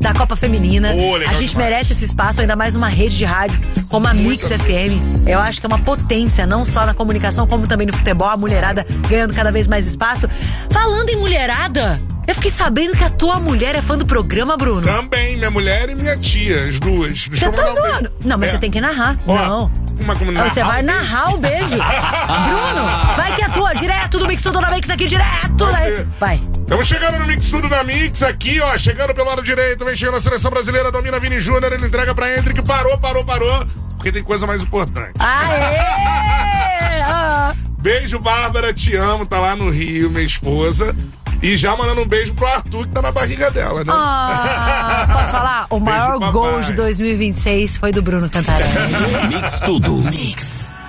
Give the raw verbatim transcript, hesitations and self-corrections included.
da Copa Feminina. Oh, legal a gente demais. merece esse espaço, ainda mais uma rede de rádio como a Mix F M. Eu acho que é uma potência, não só na comunicação, como também no futebol. A mulherada ganhando cada vez mais espaço. Falando em mulherada, eu fiquei sabendo que a tua mulher é fã do programa, Bruno. Também, minha mulher e minha tia, as duas. Deixa Você eu tá mandar um zoando? beijo. Não, mas É. você tem que narrar. Ó, Não. Uma, como narrar Você vai o beijo. narrar o beijo. Bruno, vai que é tua, direto do Mix Tudo na Mix aqui, direto. Vai Vai. ser. vai. Estamos chegando no Mix Tudo na Mix aqui, ó. Chegando pelo lado direito, vem chegando a seleção brasileira, domina Vini Júnior, ele entrega pra Hendrick, parou, parou, parou. Porque tem coisa mais importante. Aê! Ah. Beijo, Bárbara, te amo, tá lá no Rio, minha esposa. E já mandando um beijo pro Arthur, que tá na barriga dela, né? Ah, posso falar? O Beijo, maior papai. gol de dois mil e vinte e seis foi do Bruno Cantarelli. Mix Tudo. Mix.